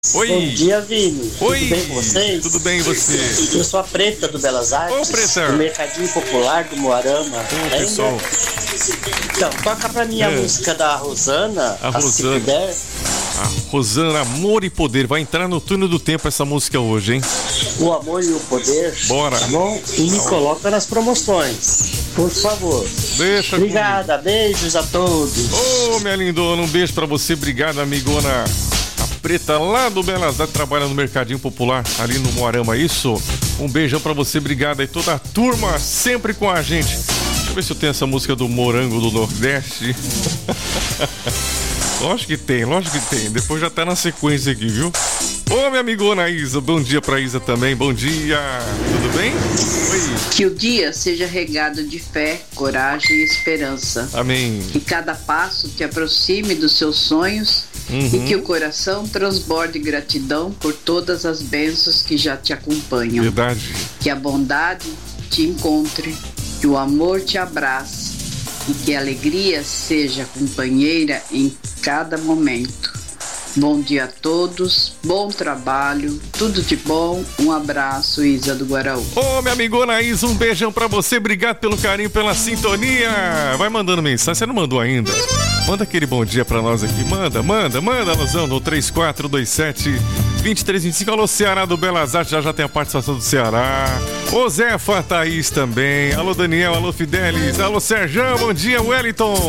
Oi. Bom dia, Vini. Oi. Tudo bem com vocês? Tudo bem, e você? Eu sou a Preta do Belas Artes. Ô, Preta. Do Mercadinho Popular do Moarama. Ô, pessoal. Então, toca pra mim a música da Rosana. A Rosana. Se puder. A Rosana, Amor e Poder. Vai entrar no túnel do tempo essa música hoje, hein? O amor e o poder. Bora. Tá bom? E me coloca nas promoções. Por favor. Deixa Obrigada, beijos a todos. Ô, minha lindona, um beijo pra você. Obrigado, amigona. A Preta lá do Belas Artes trabalha no Mercadinho Popular, ali no Moarama, isso? Um beijão pra você, obrigado aí, toda a turma sempre com a gente. Deixa eu ver se eu tenho essa música do Morango do Nordeste. Lógico que tem. Depois já tá na sequência aqui, viu? Ô, minha amigona Isa, bom dia pra Isa também, bom dia. Tudo bem? Oi. Que o dia seja regado de fé, coragem e esperança. Amém. Que cada passo te aproxime dos seus sonhos e que o coração transborde gratidão por todas as bênçãos que já te acompanham. Verdade. Que a bondade te encontre, que o amor te abrace e que a alegria seja companheira em cada momento. Bom dia a todos, bom trabalho, tudo de bom, um abraço, Isa do Guaraú. Ô, minha amigona Isa, um beijão pra você, obrigado pelo carinho, pela sintonia. Vai mandando mensagem, você não mandou ainda? Manda aquele bom dia pra nós aqui, manda, alusão, no 3427-2325. Alô, Ceará do Belas Artes, já tem a participação do Ceará. Ô, Zefa, Thaís também, alô, Daniel, alô, Fidelis, alô, Serjão, bom dia, Wellington.